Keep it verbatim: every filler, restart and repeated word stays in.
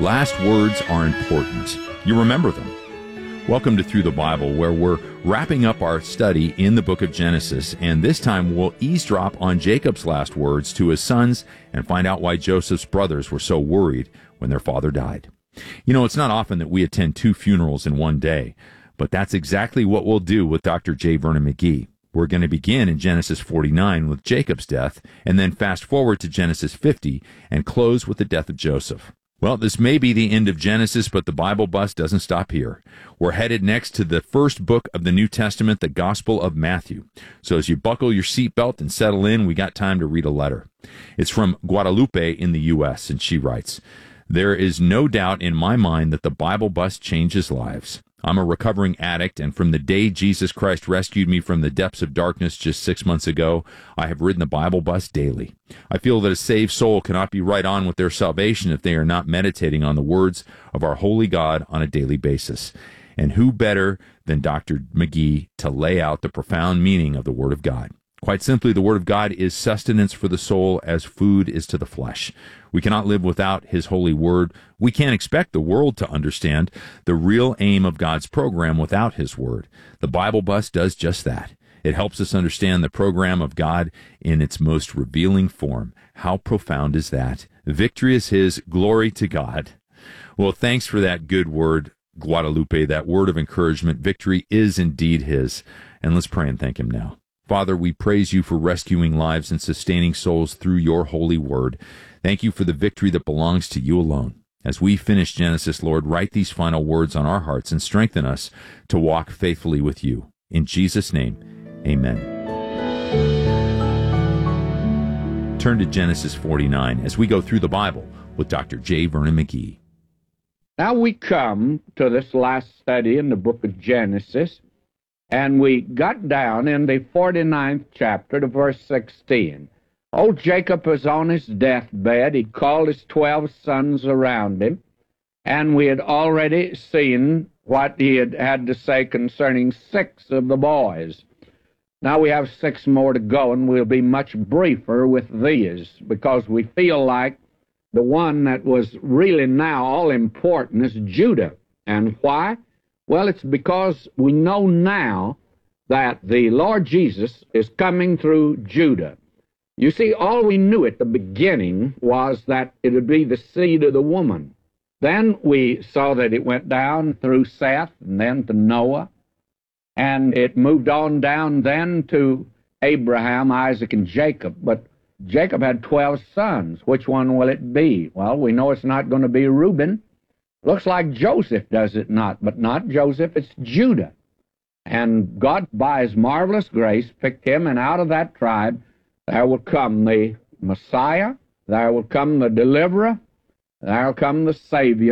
Last words are important. You remember them. Welcome to Through the Bible, where we're wrapping up our study in the book of Genesis, and this time we'll eavesdrop on Jacob's last words to his sons and find out why Joseph's brothers were so worried when their father died. You know, it's not often that we attend two funerals in one day, but that's exactly what we'll do with Doctor J. Vernon McGee. We're going to begin in Genesis forty-nine with Jacob's death, and then fast forward to Genesis fifty and close with the death of Joseph. Well, this may be the end of Genesis, but the Bible bus doesn't stop here. We're headed next to the first book of the New Testament, the Gospel of Matthew. So as you buckle your seatbelt and settle in, we got time to read a letter. It's from Guadalupe in the U S, and she writes, "There is no doubt in my mind that the Bible bus changes lives. I'm a recovering addict, and from the day Jesus Christ rescued me from the depths of darkness just six months ago, I have ridden the Bible bus daily. I feel that a saved soul cannot be right on with their salvation if they are not meditating on the words of our holy God on a daily basis. And who better than Doctor McGee to lay out the profound meaning of the Word of God? Quite simply, the Word of God is sustenance for the soul as food is to the flesh. We cannot live without His holy Word. We can't expect the world to understand the real aim of God's program without His Word. The Bible Bus does just that. It helps us understand the program of God in its most revealing form. How profound is that? Victory is His, glory to God." Well, thanks for that good word, Guadalupe, that word of encouragement. Victory is indeed His. And let's pray and thank Him now. Father, we praise You for rescuing lives and sustaining souls through Your holy word. Thank You for the victory that belongs to You alone. As we finish Genesis, Lord, write these final words on our hearts and strengthen us to walk faithfully with You. In Jesus' name, amen. Turn to Genesis forty-nine as we go through the Bible with Doctor J. Vernon McGee. Now we come to this last study in the book of Genesis, and we got down in the forty-ninth chapter to verse sixteen. Old Jacob was on his deathbed. He called his twelve sons around him, and we had already seen what he had had to say concerning six of the boys. Now we have six more to go, and we'll be much briefer with these, because we feel like the one that was really now all important is Judah. And why? Well, it's because we know now that the Lord Jesus is coming through Judah. You see, all we knew at the beginning was that it would be the seed of the woman. Then we saw that it went down through Seth and then to Noah, and it moved on down then to Abraham, Isaac, and Jacob. But Jacob had twelve sons. Which one will it be? Well, we know it's not going to be Reuben. Looks like Joseph, does it not? But not Joseph, it's Judah. And God, by His marvelous grace, picked him, and out of that tribe there will come the Messiah, there will come the deliverer, there will come the Savior.